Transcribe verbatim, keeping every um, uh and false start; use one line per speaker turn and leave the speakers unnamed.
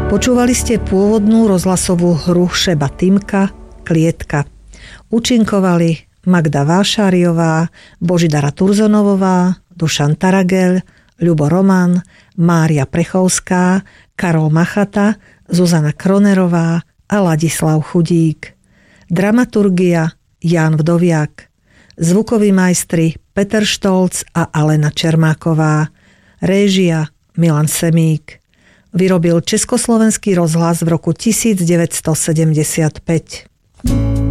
Počúvali ste pôvodnú rozhlasovú hru Šeba Týmka Klietka. Účinkovali Magda Vášáriová, Božidara Turzonovová, Dušan Taragel, Ľubo Roman, Mária Prechovská, Karol Machata, Zuzana Kronerová a Ladislav Chudík. Dramaturgia Ján Vdoviak. Zvukoví majstri Peter Štolc a Alena Čermáková. Réžia Milan Semík. Vyrobil Československý rozhlas v roku devätnásť sedemdesiatpäť.